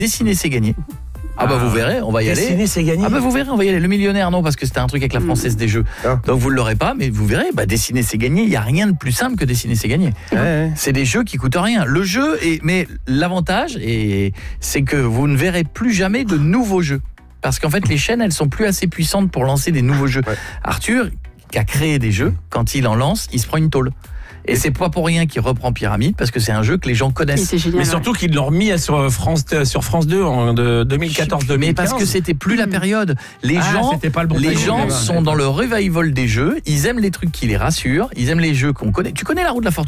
Dessiner, c'est gagné. Ah bah vous verrez, on va y aller. Dessiner, c'est gagné. Ah bah vous verrez, on va y aller. Le millionnaire, non, parce que c'était un truc avec la Française des Jeux. Donc vous ne l'aurez pas, mais vous verrez, dessiner, c'est gagné. Il n'y a rien de plus simple que dessiner, c'est gagné. Ouais. C'est des jeux qui coûtent rien. Le jeu, mais l'avantage, c'est que vous ne verrez plus jamais de nouveaux jeux. Parce qu'en fait, les chaînes, elles sont plus assez puissantes pour lancer des nouveaux jeux. Ouais. Arthur, qui a créé des jeux, quand il en lance, il se prend une tôle. Et c'est pas pour rien qu'il reprend Pyramide, parce que c'est un jeu que les gens connaissent. Génial, mais surtout qu'ils l'ont remis sur France 2 en 2014-2015. Mais parce que c'était plus la période. Les gens sont dans le revival des jeux. Ils aiment les trucs qui les rassurent. Ils aiment les jeux qu'on connaît. Tu connais La Roue de la Fortune ?